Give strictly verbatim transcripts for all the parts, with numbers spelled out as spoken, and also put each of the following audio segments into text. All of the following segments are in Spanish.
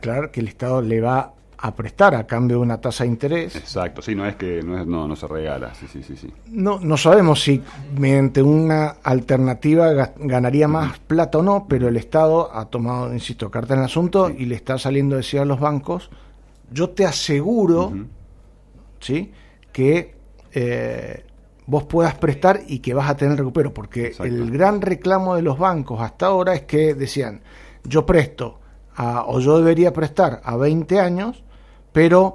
Claro que el Estado le va a prestar a cambio de una tasa de interés. Exacto, sí, no es que no, es, no, no se regala, sí, sí, sí, sí. No, no sabemos si mediante una alternativa ga- ganaría más uh-huh. plata o no, pero el Estado ha tomado, insisto, carta en el asunto sí. y le está saliendo a decir a los bancos, yo te aseguro, uh-huh. ¿sí?, que eh, vos puedas prestar y que vas a tener recupero, porque exacto. el gran reclamo de los bancos hasta ahora es que decían, yo presto a, o yo debería prestar a veinte años, pero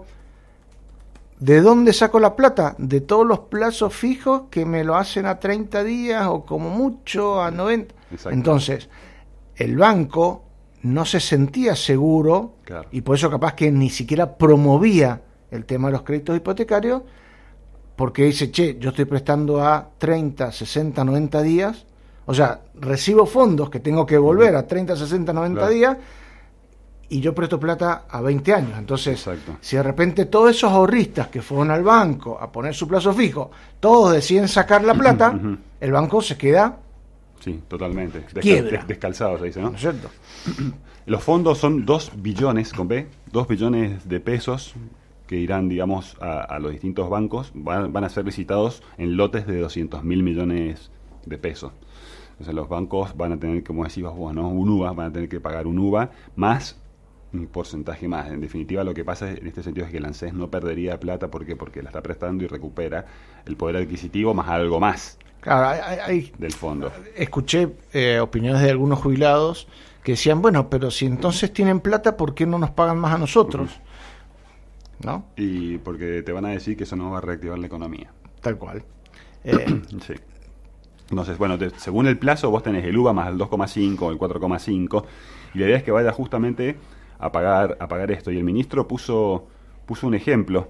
¿de dónde saco la plata? De todos los plazos fijos que me lo hacen a treinta días o como mucho a noventa. Exacto. Entonces, el banco no se sentía seguro claro. y por eso capaz que ni siquiera promovía el tema de los créditos hipotecarios, porque dice, che, yo estoy prestando a treinta, sesenta, noventa días, o sea, recibo fondos que tengo que devolver a treinta, sesenta, noventa claro. días, y yo presto plata a veinte años. Entonces, exacto. si de repente todos esos ahorristas que fueron al banco a poner su plazo fijo, todos deciden sacar la plata, uh-huh. el banco se queda... Sí, totalmente. Descal- descalzado, se dice, ¿no? ¿No es cierto? Los fondos son dos billones, con B, dos billones de pesos que irán, digamos, a, a los distintos bancos. Van, van a ser licitados en lotes de doscientos mil millones de pesos. Entonces los bancos van a tener, como decís vos, ¿no? un U V A, van a tener que pagar un U V A más un porcentaje más. En definitiva, lo que pasa en este sentido es que el ANSES no perdería plata. ¿Por qué? Porque la está prestando y recupera el poder adquisitivo más algo más claro, hay, hay, del fondo. Escuché eh, opiniones de algunos jubilados que decían, bueno, pero si entonces tienen plata, ¿por qué no nos pagan más a nosotros? Uh-huh. ¿No? Y porque te van a decir que eso no va a reactivar la economía. Tal cual. Eh, sí. Entonces, bueno, te, según el plazo, vos tenés el U V A más el dos coma cinco o el cuatro coma cinco, y la idea es que vaya justamente a pagar, a pagar esto. Y el ministro puso, puso un ejemplo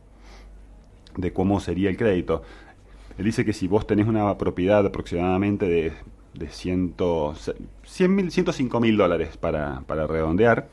de cómo sería el crédito. Él dice que si vos tenés una propiedad aproximadamente de, de cien mil, ciento cinco mil dólares para, para redondear,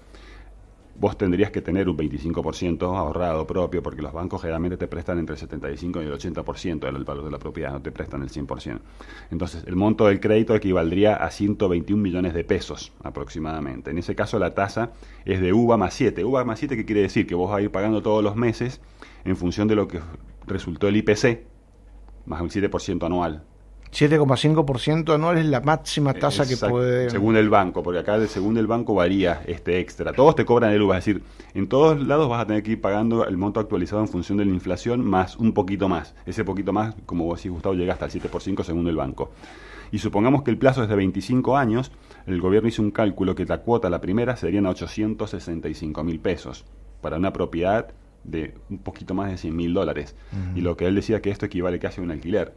vos tendrías que tener un veinticinco por ciento ahorrado propio, porque los bancos generalmente te prestan entre el setenta y cinco y el ochenta por ciento del valor de la propiedad, no te prestan el cien por ciento. Entonces, el monto del crédito equivaldría a ciento veintiún millones de pesos aproximadamente. En ese caso, la tasa es de U V A más siete. U V A más siete, ¿qué quiere decir? Que vos vas a ir pagando todos los meses en función de lo que resultó el I P C, más el siete por ciento anual. siete coma cinco por ciento anual es la máxima tasa Exacto, que puede... según el banco, porque acá según el banco varía este extra. Todos te cobran el U V A, es decir, en todos lados vas a tener que ir pagando el monto actualizado en función de la inflación más un poquito más. Ese poquito más, como vos decís, Gustavo, llega hasta el siete por ciento según el banco. Y supongamos que el plazo es de veinticinco años, el gobierno hizo un cálculo que la cuota, la primera, serían ochocientos sesenta y cinco mil pesos para una propiedad de un poquito más de cien mil dólares. Uh-huh. Y lo que él decía que esto equivale casi a un alquiler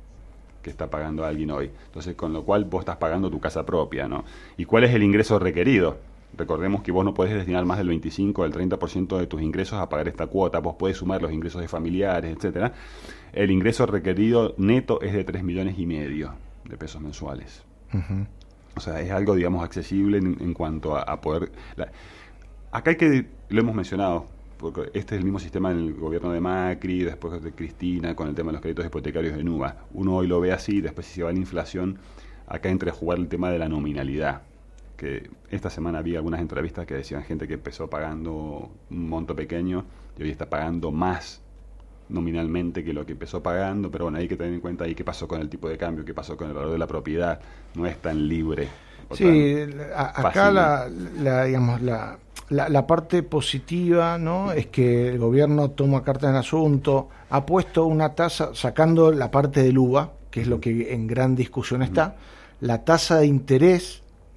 que está pagando alguien hoy. Entonces, con lo cual vos estás pagando tu casa propia, ¿no? ¿Y cuál es el ingreso requerido? Recordemos que vos no podés destinar más del veinticinco o el treinta por ciento de tus ingresos a pagar esta cuota. Vos podés sumar los ingresos de familiares, etcétera. El ingreso requerido neto es de tres millones y medio de pesos mensuales. Uh-huh. O sea, es algo, digamos, accesible en, en cuanto a, a poder... La, acá hay que, lo hemos mencionado, porque este es el mismo sistema en el gobierno de Macri, después de Cristina, con el tema de los créditos hipotecarios de Nuba. Uno hoy lo ve así, después si se va a la inflación, acá entra a jugar el tema de la nominalidad. Que esta semana había algunas entrevistas que decían gente que empezó pagando un monto pequeño y hoy está pagando más nominalmente que lo que empezó pagando, pero bueno, hay que tener en cuenta ahí qué pasó con el tipo de cambio, qué pasó con el valor de la propiedad, no es tan libre. Sí, a, acá la, la, digamos, la, la, la parte positiva, ¿no?, es que el gobierno toma carta en el asunto, ha puesto una tasa, sacando la parte del U V A, que es lo que en gran discusión está, uh-huh. la tasa de interés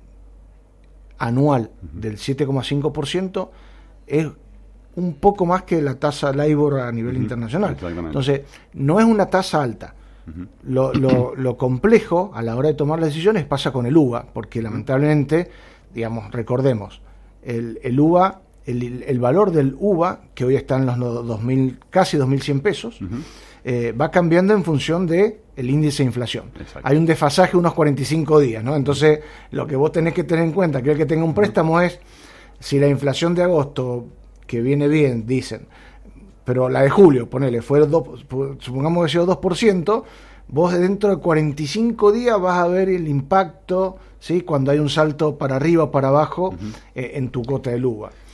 anual uh-huh. del siete coma cinco por ciento es un poco más que la tasa LIBOR a nivel uh-huh. internacional. Entonces, no es una tasa alta. Uh-huh. Lo, lo, lo complejo a la hora de tomar las decisiones pasa con el U V A, porque lamentablemente, digamos, recordemos, el, el U V A, el, el valor del U V A, que hoy está en los dos mil, casi dos mil cien pesos, uh-huh. eh, va cambiando en función de el índice de inflación. Exacto. Hay un desfasaje de unos cuarenta y cinco días, ¿no? Entonces, lo que vos tenés que tener en cuenta, que el que tenga un préstamo es, si la inflación de agosto, que viene bien, dicen, pero la de julio, ponele, fue dos, supongamos que sea dos por ciento, vos dentro de cuarenta y cinco días vas a ver el impacto, ¿sí?, cuando hay un salto para arriba o para abajo uh-huh. eh, en tu cuota del U V A.